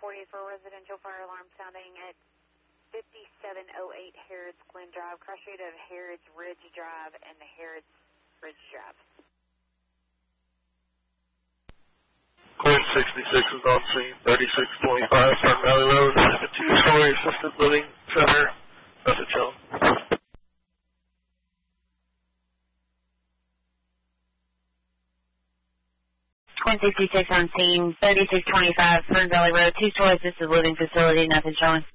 40 for residential fire alarm sounding at 5708 Harrods Glen Drive, cross street of Harrods Ridge Drive and Harrods Ridge Drive. Court 66 is on scene, 3625 Fern Valley Road, a two-story assisted living center, message home. 166 on scene, 3625 Fern Valley Road, two-story assisted living facility, nothing showing.